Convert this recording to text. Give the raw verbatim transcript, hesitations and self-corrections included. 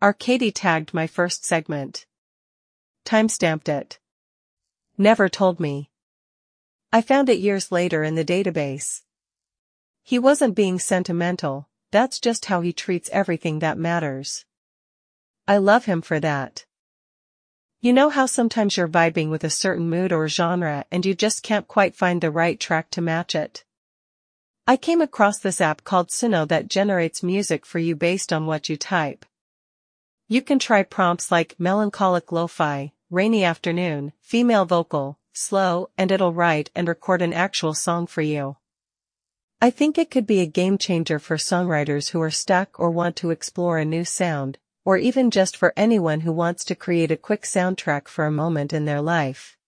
Arcady tagged my first segment. Timestamped it. Never told me. I found it years later in the database. He wasn't being sentimental, that's just how he treats everything that matters. I love him for that. You know how sometimes you're vibing with a certain mood or genre and you just can't quite find the right track to match it? I came across this app called Suno that generates music for you based on what you type. You can try prompts like melancholic lo-fi, rainy afternoon, female vocal, slow, and it'll write and record an actual song for you. I think it could be a game changer for songwriters who are stuck or want to explore a new sound, or even just for anyone who wants to create a quick soundtrack for a moment in their life.